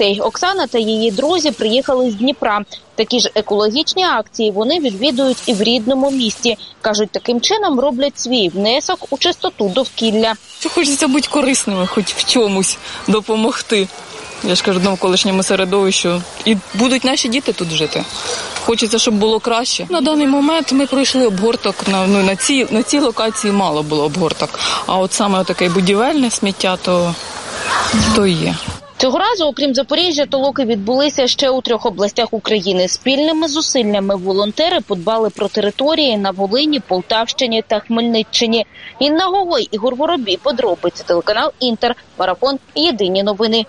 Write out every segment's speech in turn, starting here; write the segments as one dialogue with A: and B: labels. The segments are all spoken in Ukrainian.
A: гостей. Оксана та її друзі приїхали з Дніпра. Такі ж екологічні акції вони відвідують і в рідному місті. Кажуть, таким чином роблять свій внесок у чистоту довкілля.
B: Хочеться бути корисними, хоч в чомусь допомогти. Я ж кажу, навколишньому середовищу. І будуть наші діти тут жити. Хочеться, щоб було краще. На даний момент ми пройшли обгорток. На цій локації мало було обгорток. А от саме таке будівельне сміття, то є.
A: Цього разу, окрім Запоріжжя, толоки відбулися ще у 3 областях України. Спільними зусиллями волонтери подбали про території на Волині, Полтавщині та Хмельниччині. Інна Гогой, Ігор Воробій, подробиці, телеканал Інтер, марафон «Єдині новини».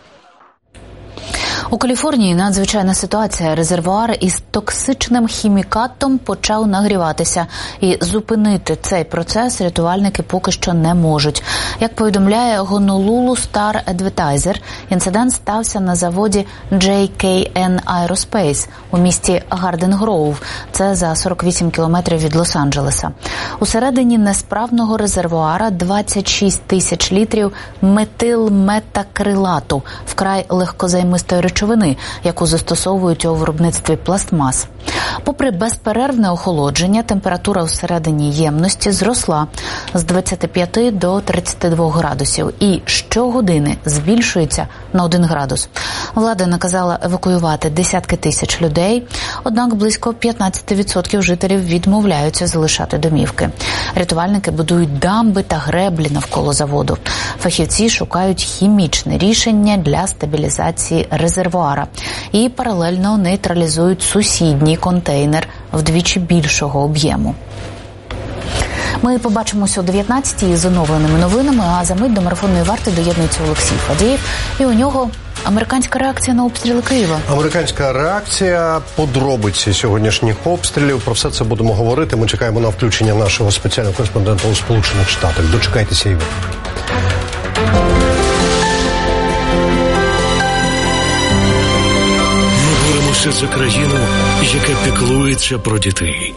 C: У Каліфорнії надзвичайна ситуація. Резервуар із токсичним хімікатом почав нагріватися. І зупинити цей процес рятувальники поки що не можуть. Як повідомляє Honolulu Star Advertiser, інцидент стався на заводі JKN Aerospace у місті Гарден Гроув. Це за 48 кілометрів від Лос-Анджелеса. Усередині несправного резервуара 26 тисяч літрів метилметакрилату, вкрай легкозаймистої речовини, яку застосовують у виробництві пластмас. Попри безперервне охолодження, температура всередині ємності зросла з 25 до 32 градусів і щогодини збільшується на 1 градус. Влада наказала евакуювати десятки тисяч людей, однак близько 15% жителів відмовляються залишати домівки. Рятувальники будують дамби та греблі навколо заводу. Фахівці шукають хімічне рішення для стабілізації резервуара і паралельно нейтралізують сусідній контейнер вдвічі більшого об'єму. Ми побачимося о 19-й з оновленими новинами, а за мить до марафонної варти доєднується Олексій Фадієв, і у нього американська реакція на обстріли Києва.
D: Американська реакція, подробиці сьогоднішніх обстрілів. Про все це будемо говорити. Ми чекаємо на включення нашого спеціального кореспондента у Сполучених Штатах. Дочекайтеся і ви.
E: Ми боремося за країну, яка піклується про дітей.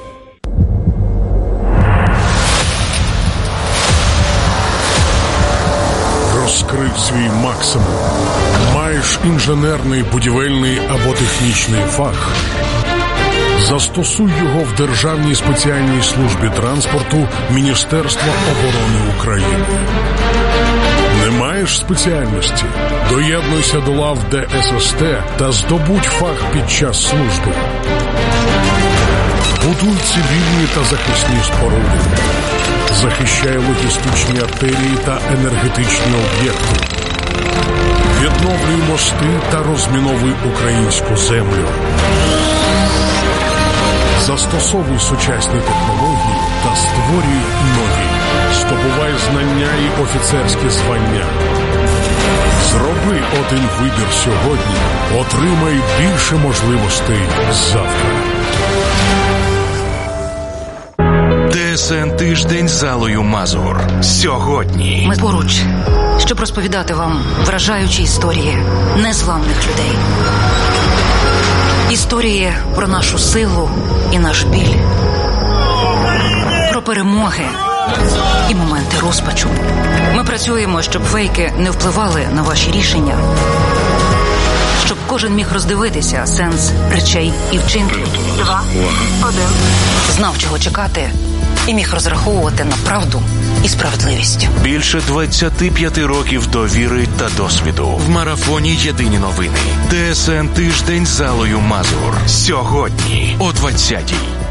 F: Розкрив свій максимум. Маєш інженерний, будівельний або технічний фах? Застосуй його в Державній спеціальній службі транспорту Міністерства оборони України. Не маєш спеціальності? Доєднуйся до лав ДССТ та здобудь фах під час служби. Будуй цивільні та захисні споруди. Захищай логістичні артерії та енергетичні об'єкти. Відновлюй мости та розміновуй українську землю. Застосовуй сучасні технології та створюй нові. Здобувай знання і офіцерські звання. Зроби один вибір сьогодні. Отримай більше можливостей завтра.
G: ТСН Тиждень з Аллою Мазур. Сьогодні.
H: Ми поруч, щоб розповідати вам вражаючі історії незламних людей. Історії про нашу силу і наш біль. Про перемоги і моменти розпачу. Ми працюємо, щоб фейки не впливали на ваші рішення. Щоб кожен міг роздивитися сенс речей і вчинків. 2, 1. Знав, чого чекати, і міг розраховувати на правду і справедливість.
G: Більше 25 років довіри та досвіду. В марафоні «Єдині новини». ТСН Тиждень з Аллою Мазур. Сьогодні о 20-й.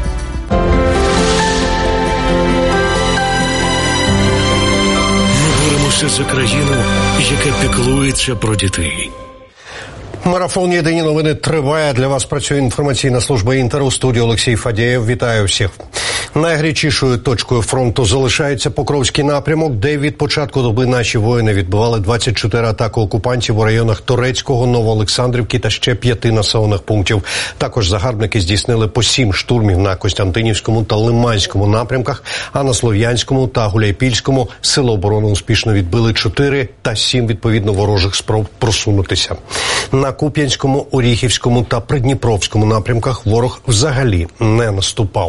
E: Ми боремося за країну, яка піклується про дітей.
D: Марафон «Єдині новини» триває. Для вас працює інформаційна служба «Інтер», у студії Олексій Фадієв. Вітаю всіх. Найгарячішою точкою фронту залишається Покровський напрямок, де від початку доби наші воїни відбивали 24 атаки окупантів у районах Торецького, Новоолександрівки та ще 5 населених пунктів. Також загарбники здійснили по 7 штурмів на Костянтинівському та Лиманському напрямках, а на Слов'янському та Гуляйпільському сили оборони успішно відбили 4 та 7, відповідно, ворожих спроб просунутися. На Куп'янському, Оріхівському та Придніпровському напрямках ворог взагалі не наступав.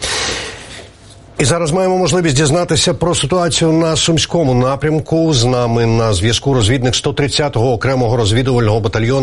D: І зараз маємо можливість дізнатися про ситуацію на Сумському напрямку. З нами на зв'язку розвідник 130-го окремого розвідувального батальйону